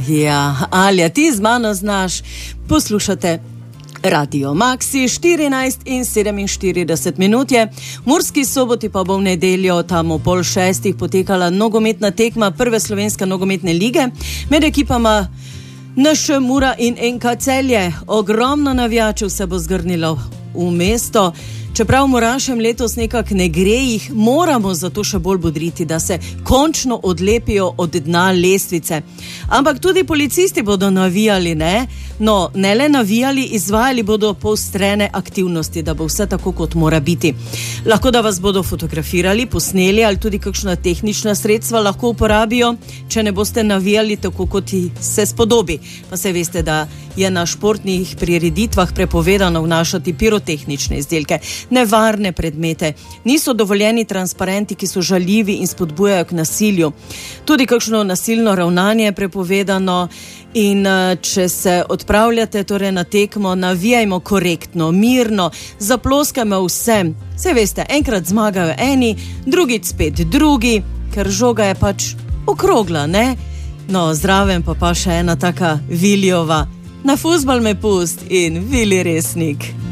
Alja, ti z mano znaš, poslušate Radio Maxi, 14 in 47 minut je. V Murski Soboti pa bo v nedeljo tam o 5:30 potekala nogometna tekma prve slovenske nogometne lige med ekipama NŠ Mura in NK Celje. Ogromno navijačev se bo zgrnilo v mesto. Čeprav Murašem letos nekako ne gre, jih moramo zato še bolj bodriti, da se končno odlepijo od dna lestvice. Ampak tudi policisti bodo navijali, ne? No, ne le navijali, izvajali bodo poostrene aktivnosti, da bo vse tako, kot mora biti. Lahko da vas bodo fotografirali, posneli ali tudi kakšna tehnična sredstva lahko uporabijo, če ne boste navijali tako, kot se spodobi. Pa se veste, da je na športnih prireditvah prepovedano vnašati pirotehnične izdelke, nevarne predmete, niso dovoljeni transparenti, ki so žaljivi in spodbujajo k nasilju. Tudi kakšno nasilno ravnanje je prepovedano in če se odpravljate torej na tekmo, navijajmo korektno, mirno, zaploskajmo vsem. Saj veste, enkrat zmagajo eni, drugič spet drugi, ker žoga je pač okrogla, ne? No, zraven pa še ena taka Vilijova. Na fuzbal me pust in Vili Resnik.